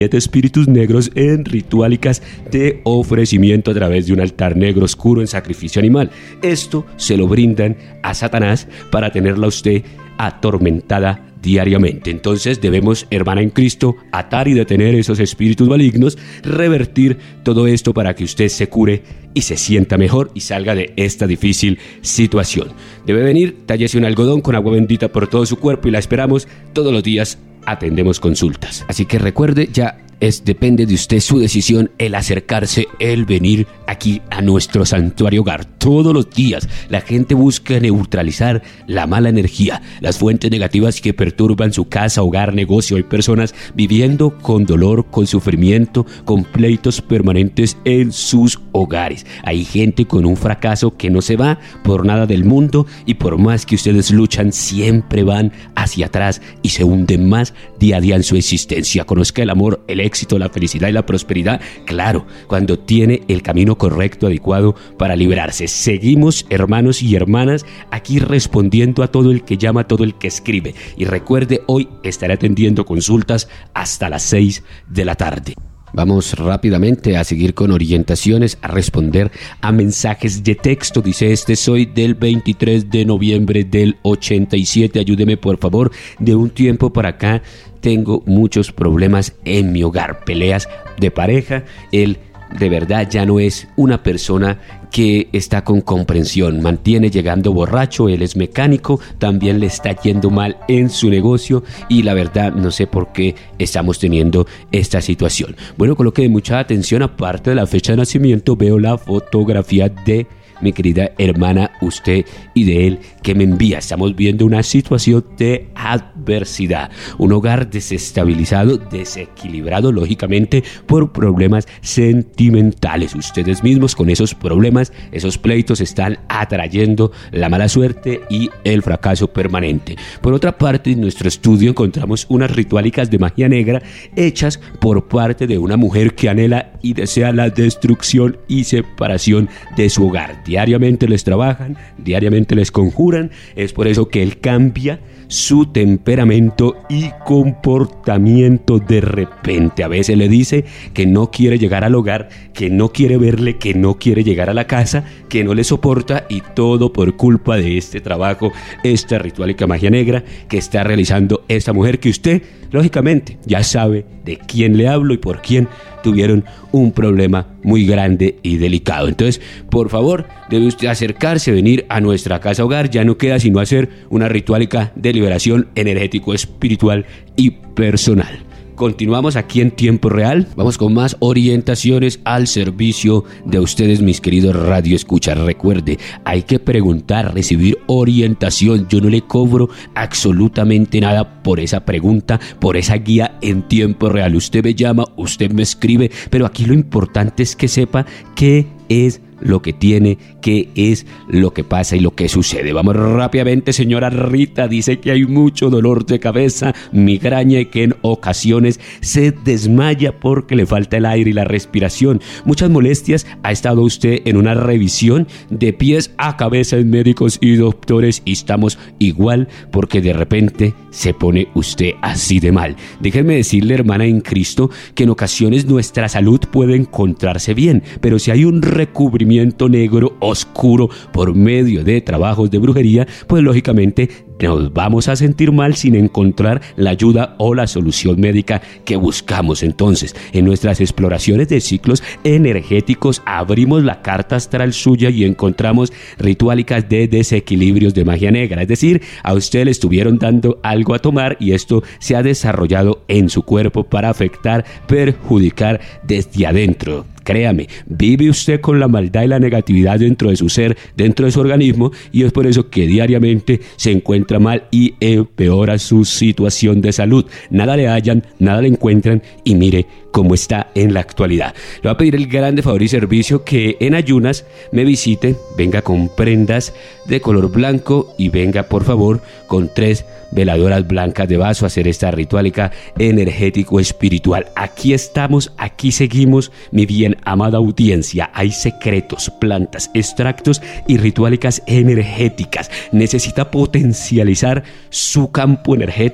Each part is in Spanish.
espíritus negros en rituálicas de ofrecimiento a través de un altar negro oscuro en sacrificio animal. Esto se lo brindan a Satanás para tenerla a usted atormentada diariamente. Entonces debemos, hermana en Cristo, atar y detener esos espíritus malignos, revertir todo esto para que usted se cure y se sienta mejor y salga de esta difícil situación. Debe venir, tállese un algodón con agua bendita por todo su cuerpo y la esperamos todos los días. Atendemos consultas. Así que recuerde, depende de usted su decisión, el acercarse, el venir aquí a nuestro santuario hogar. Todos los días la gente busca neutralizar la mala energía, las fuentes negativas que perturban su casa, hogar, negocio. Hay personas viviendo con dolor, con sufrimiento, con pleitos permanentes en sus hogares. Hay gente con un fracaso que no se va por nada del mundo y por más que ustedes luchan, siempre van hacia atrás y se hunden más día a día en su existencia. Conozca el amor, el éxito, la felicidad y la prosperidad, claro, cuando tiene el camino correcto, adecuado para liberarse. Seguimos, hermanos y hermanas, aquí respondiendo a todo el que llama, a todo el que escribe. Y recuerde, hoy estaré atendiendo consultas hasta las 6 de la tarde. Vamos rápidamente a seguir con orientaciones, a responder a mensajes de texto. Dice soy del 23 de noviembre del 87. Ayúdeme por favor, de un tiempo para acá tengo muchos problemas en mi hogar, peleas de pareja. Él de verdad ya no es una persona que está con comprensión, mantiene llegando borracho, él es mecánico, también le está yendo mal en su negocio y la verdad no sé por qué estamos teniendo esta situación. Bueno, coloque mucha atención, aparte de la fecha de nacimiento, veo la fotografía de mi querida hermana, usted y de él que me envía. Estamos viendo una situación de adversidad, un hogar desestabilizado, desequilibrado, lógicamente, por problemas sentimentales. Ustedes mismos con esos problemas, esos pleitos están atrayendo la mala suerte y el fracaso permanente. Por otra parte, en nuestro estudio encontramos unas rituálicas de magia negra hechas por parte de una mujer que anhela y desea la destrucción y separación de su hogar. Diariamente les trabajan, diariamente les conjuran. Es por eso que él cambia su temperamento y comportamiento de repente. A veces le dice que no quiere llegar al hogar, que no quiere verle, que no quiere llegar a la casa, que no le soporta, y todo por culpa de este trabajo, esta rituálica magia negra que está realizando esta mujer, que usted lógicamente ya sabe de quién le hablo y por quién tuvieron un problema muy grande y delicado. Entonces, por favor, debe usted acercarse, venir a nuestra casa hogar. Ya no queda sino hacer una rituálica de liberación energético, espiritual y personal. Continuamos aquí en tiempo real. Vamos con más orientaciones al servicio de ustedes, mis queridos radioescuchas. Recuerde, hay que preguntar, recibir orientación. Yo no le cobro absolutamente nada por esa pregunta, por esa guía en tiempo real. Usted me llama, usted me escribe, pero aquí lo importante es que sepa qué es lo que tiene, qué es lo que pasa y lo que sucede. Vamos rápidamente. Señora Rita dice que hay mucho dolor de cabeza, migraña, y que en ocasiones se desmaya porque le falta el aire y la respiración. Muchas molestias. Ha estado usted en una revisión de pies a cabeza en médicos y doctores y estamos igual, porque de repente se pone usted así de mal. Déjenme decirle, hermana en Cristo, que en ocasiones nuestra salud puede encontrarse bien, pero si hay un recubrimiento negro, oscuro, por medio de trabajos de brujería, pues lógicamente nos vamos a sentir mal sin encontrar la ayuda o la solución médica que buscamos. Entonces, en nuestras exploraciones de ciclos energéticos, abrimos la carta astral suya y encontramos rituálicas de desequilibrios de magia negra. Es decir, a usted le estuvieron dando algo a tomar y esto se ha desarrollado en su cuerpo para afectar, perjudicar desde adentro. Créame, vive usted con la maldad y la negatividad dentro de su ser, dentro de su organismo, y es por eso que diariamente se encuentra mal y empeora su situación de salud. Nada le hallan, nada le encuentran y mire cómo está en la actualidad. Le voy a pedir el grande favor y servicio que en ayunas me visite, venga con prendas de color blanco y venga por favor con 3 veladoras blancas de vaso a hacer esta rituálica energético espiritual. Aquí estamos, aquí seguimos, mi bien amada audiencia. Hay secretos, plantas, extractos y rituálicas energéticas. ¿Necesita potencializar su campo energético?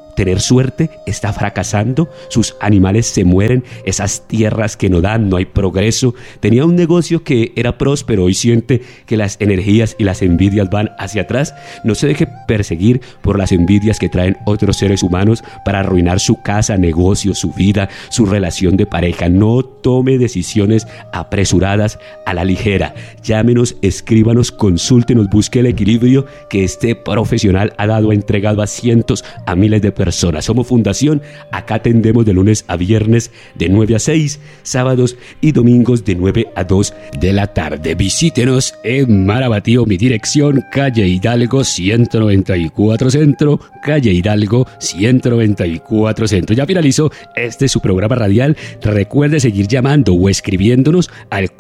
tener suerte está fracasando, sus animales se mueren, esas tierras que no dan, no hay progreso. Tenía un negocio que era próspero, hoy siente que las energías y las envidias van hacia atrás. No se deje perseguir por las envidias que traen otros seres humanos para arruinar su casa, negocio, su vida, su relación de pareja. No tome decisiones apresuradas a la ligera. Llámenos, escríbanos, consúltenos, busque el equilibrio que este profesional ha dado, ha entregado a cientos, a miles de personas. Somos Fundación, acá atendemos de lunes a viernes de 9 a 6, sábados y domingos de 9 a 2 de la tarde. Visítenos en Marabatío, mi dirección, calle Hidalgo 194 Centro, calle Hidalgo 194 Centro. Ya finalizó este su programa radial. Recuerde seguir llamando o escribiéndonos al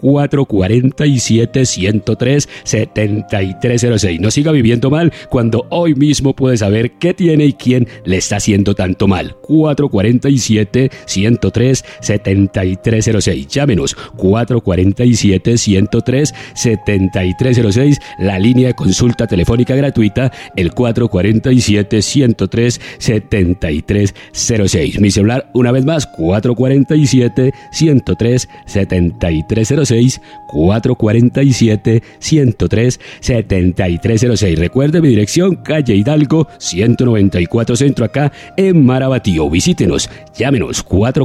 447-103-7306. No siga viviendo mal cuando hoy mismo puede saber qué tiene y quién le está haciendo tanto mal. 447-103-7306. Llámenos 447-103-7306. La línea de consulta telefónica gratuita, el 447-103-7306. Mi celular, una vez más, 447-103-7306. 447-103-7306. Recuerde mi dirección, calle Hidalgo 194 Centro, acá en Marabatío. Visítenos, llámenos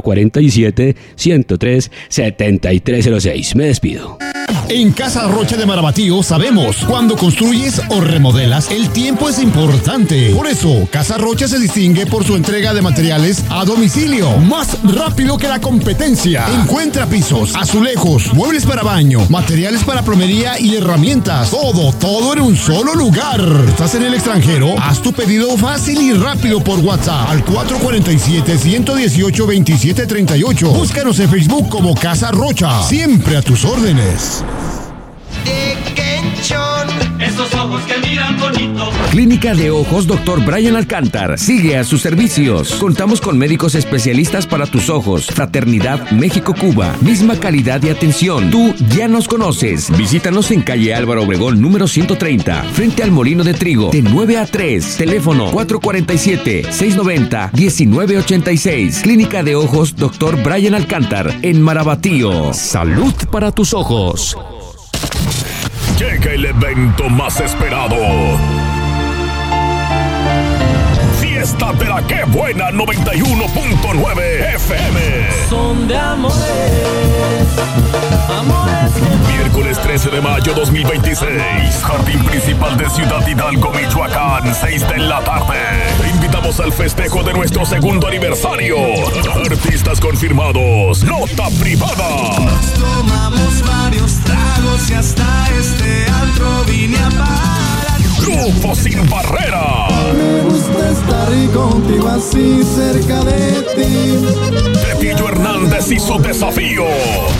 447-103-7306. Me despido. En Casa Rocha de Marabatío sabemos, cuando construyes o remodelas, el tiempo es importante. Por eso, Casa Rocha se distingue por su entrega de materiales a domicilio, más rápido que la competencia. Encuentra pisos, azulejos, muebles para baño, materiales para plomería y herramientas. Todo en un solo lugar. ¿Estás en el extranjero? Haz tu pedido fácil y rápido por WhatsApp al 447-118-2738. Búscanos en Facebook como Casa Rocha. Siempre a tus órdenes. Esos ojos que miran bonito. Clínica de Ojos Dr. Brian Alcántar sigue a sus servicios. Contamos con médicos especialistas para tus ojos. Fraternidad México-Cuba. Misma calidad de atención. Tú ya nos conoces. Visítanos en calle Álvaro Obregón número 130, frente al Molino de Trigo, de 9 a 3. Teléfono 447-690-1986. Clínica de Ojos Dr. Brian Alcántar en Marabatío. Salud para tus ojos. Llega el evento más esperado. Fiesta de la Qué Buena 91.9 FM. Son de amores. Miércoles 13 de mayo 2026. Jardín Principal de Ciudad Hidalgo, Michoacán, 6 de la tarde. Te invitamos al festejo de nuestro segundo aniversario. Artistas confirmados. Nota privada. Nos tomamos varios tragos y hasta este antro vine a parar. Grupo Sin Barrera. Me gusta estar contigo así cerca de ti. Pepillo Hernández y su desafío.